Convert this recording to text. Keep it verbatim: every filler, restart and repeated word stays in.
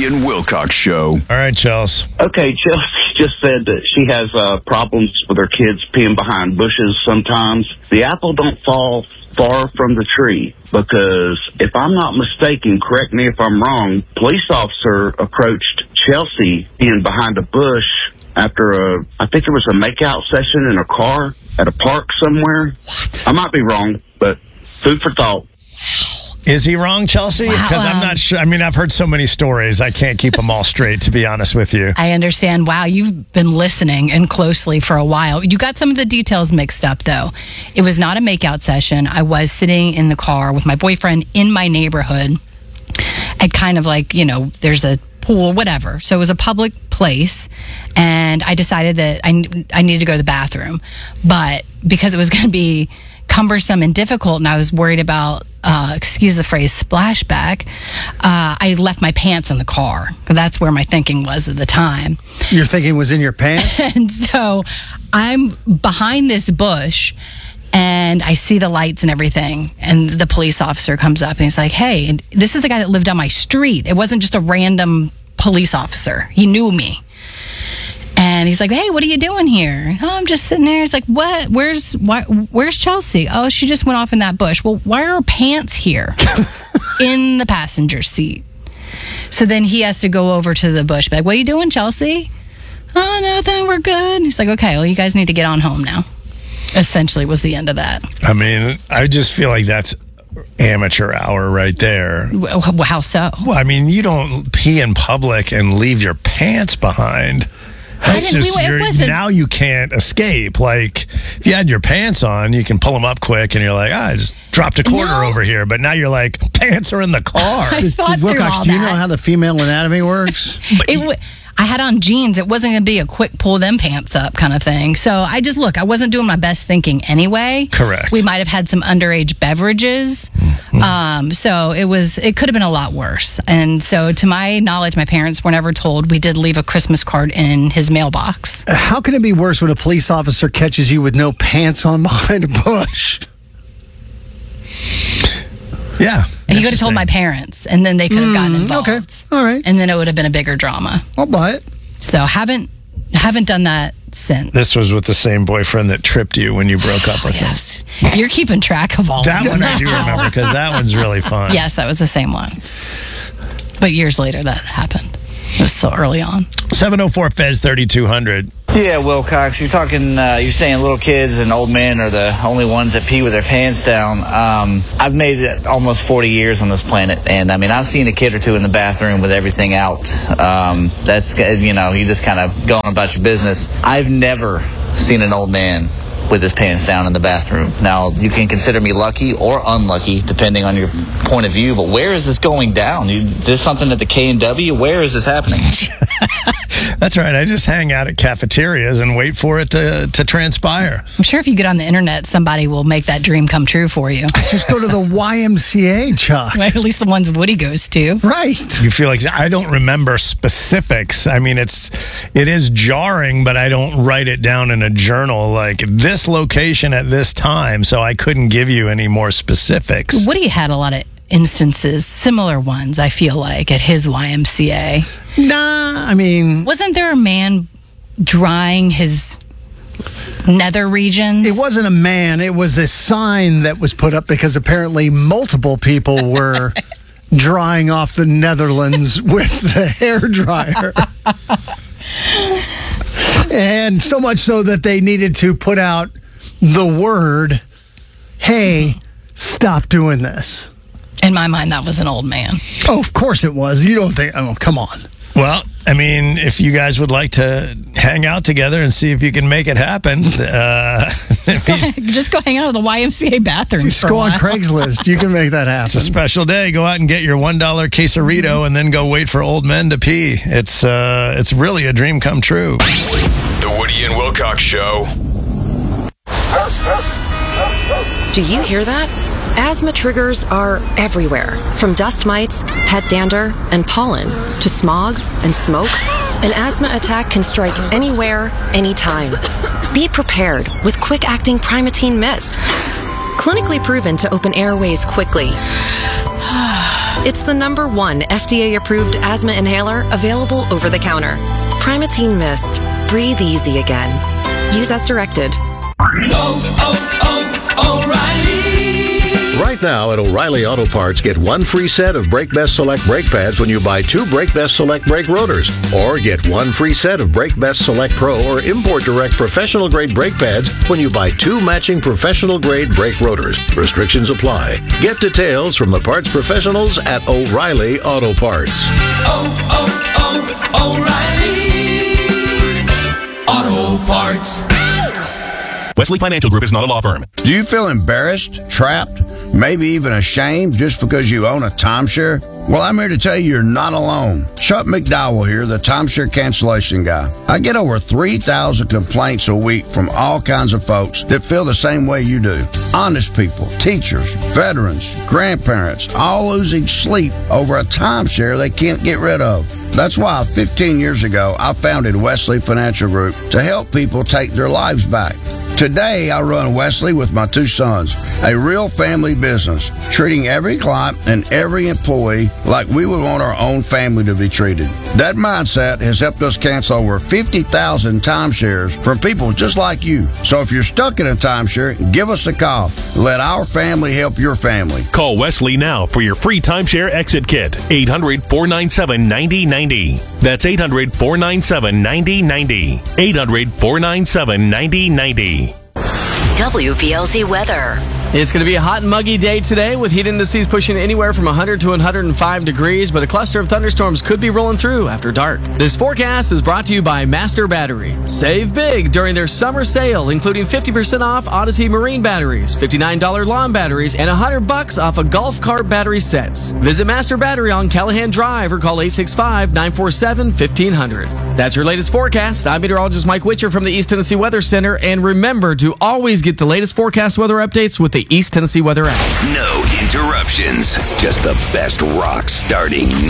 and Wilcox Show. All right, Chelsea. Okay, Chelsea just said that she has uh, problems with her kids peeing behind bushes sometimes. The apple don't fall far from the tree because, if I'm not mistaken, correct me if I'm wrong, police officer approached Chelsea peeing behind a bush after a, I think it was a makeout session in a car at a park somewhere. What? I might be wrong, but food for thought. Is he wrong, Chelsea? Because Wow, I'm um, not sure. I mean, I've heard so many stories. I can't keep them all straight, to be honest with you. I understand. Wow, you've been listening and closely for a while. You got some of the details mixed up, though. It was not a makeout session. I was sitting in the car with my boyfriend in my neighborhood at kind of like, you know, there's a pool, whatever. So it was a public place, and I decided that I, I needed to go to the bathroom. But because it was going to be cumbersome and difficult, and I was worried about, uh, excuse the phrase, splashback, uh, I left my pants in the car. That's where my thinking was at the time. Your thinking was in your pants? And so I'm behind this bush, and I see the lights and everything, and the police officer comes up, and he's like, hey, and this is the guy that lived on my street. It wasn't just a random police officer. He knew me. And he's like, hey, what are you doing here? Oh, I'm just sitting there. It's like, what? Where's why, where's Chelsea? Oh, she just went off in that bush. Well, why are her pants here in the passenger seat? So then he has to go over to the bush. Be like, what are you doing, Chelsea? Oh, nothing. We're good. He's like, okay, well, you guys need to get on home now. Essentially was the end of that. I mean, I just feel like that's amateur hour right there. Well, how so? Well, I mean, you don't pee in public and leave your pants behind. That's didn't- just we- it you're- wasn't- now you can't escape. Like, if you had your pants on, you can pull them up quick, and you're like, ah, I just dropped a quarter No. over here. But now you're like, pants are in the car. I thought through Wilcox, all do you that. know how the female anatomy works? It w- I had on jeans. It wasn't going to be a quick pull them pants up kind of thing. So I just, look, I wasn't doing my best thinking anyway. Correct. We might have had some underage beverages. Mm-hmm. Um, so it was, it could have been a lot worse. And so to my knowledge, my parents were never told. We did leave a Christmas card in his mailbox. How can it be worse when a police officer catches you with no pants on behind a bush? Yeah. And he could have told my parents, and then they could have gotten involved. Okay, all right. And then it would have been a bigger drama. I'll buy it. So haven't haven't done that since. This was with the same boyfriend that tripped you when you broke up with him. Yes. You're keeping track of all That of one them. I do remember, because that one's really fun. Yes, that was the same one. But years later, that happened. It was so early on. seven oh four Fez thirty-two hundred. Yeah, Wilcox, you're talking, uh, you're saying little kids and old men are the only ones that pee with their pants down. Um, I've made it almost forty years on this planet, and I mean, I've seen a kid or two in the bathroom with everything out. Um, that's, you know, you just kind of going about your business. I've never seen an old man with his pants down in the bathroom. Now, you can consider me lucky or unlucky, depending on your point of view, but where is this going down? You, is this something at the K and W? Where is this happening? That's right. I just hang out at cafeterias and wait for it to, to transpire. I'm sure if you get on the internet, somebody will make that dream come true for you. Just go to the Y M C A, Chuck. Right? At least the ones Woody goes to. Right. You feel like, I don't remember specifics. I mean, it's it is jarring, but I don't write it down in a journal like this location at this time, so I couldn't give you any more specifics. Woody had a lot of instances, similar ones, I feel like, at his Y M C A. Nah, I mean, Wasn't there a man drying his nether regions? it wasn't a man. It was a sign that was put up because apparently multiple people were drying off the Netherlands with the hairdryer. And so much so that they needed to put out the word, hey, stop doing this. In my mind, that was an old man. Oh, of course it was. You don't think, oh, come on. Well, I mean, if you guys would like to hang out together and see if you can make it happen, uh, Just go, just go hang out at the Y M C A bathroom. Just for go a on while. Craigslist. You can make that happen. it's a special day. Go out and get your one dollar quesarito and then go wait for old men to pee. It's uh, it's really a dream come true. The Woody and Wilcox Show. Do you hear that? Asthma triggers are everywhere, from dust mites, pet dander, and pollen, to smog and smoke. An asthma attack can strike anywhere, anytime. Be prepared with quick-acting Primatene Mist. Clinically proven to open airways quickly. It's the number one F D A-approved asthma inhaler available over the counter. Primatene Mist. Breathe easy again. Use as directed. Oh, oh, oh, O'Reilly! Right now at O'Reilly Auto Parts, get one free set of Brake Best Select brake pads when you buy two Brake Best Select brake rotors. Or get one free set of Brake Best Select Pro or Import Direct professional grade brake pads when you buy two matching professional grade brake rotors. Restrictions apply. Get details from the parts professionals at O'Reilly Auto Parts. Oh, oh, oh, O'Reilly Auto Parts. Wesley Financial Group is not a law firm. Do you feel embarrassed, trapped, maybe even ashamed just because you own a timeshare? Well, I'm here to tell you you're not alone. Chuck McDowell here, the timeshare cancellation guy. I get over three thousand complaints a week from all kinds of folks that feel the same way you do. Honest people, teachers, veterans, grandparents, all losing sleep over a timeshare they can't get rid of. That's why fifteen years ago, I founded Wesley Financial Group to help people take their lives back. Today, I run Wesley with my two sons, a real family business, treating every client and every employee like we would want our own family to be treated. That mindset has helped us cancel over fifty thousand timeshares from people just like you. So if you're stuck in a timeshare, give us a call. Let our family help your family. Call Wesley now for your free timeshare exit kit. eight hundred, four nine seven, nine zero nine zero. That's eight hundred, four nine seven, nine zero nine zero. eight hundred, four nine seven, nine zero nine zero. W P L Z weather. It's going to be a hot and muggy day today with heat indices pushing anywhere from one hundred to one hundred five degrees, but a cluster of thunderstorms could be rolling through after dark. This forecast is brought to you by Master Battery. Save big during their summer sale, including fifty percent off Odyssey Marine batteries, fifty-nine dollars lawn batteries, and one hundred bucks off of golf cart battery sets. Visit Master Battery on Callahan Drive or call eight six five, nine four seven, fifteen hundred. That's your latest forecast. I'm meteorologist Mike Witcher from the East Tennessee Weather Center, and remember to always get the latest forecast weather updates with the East Tennessee Weather app. No interruptions. Just the best rock starting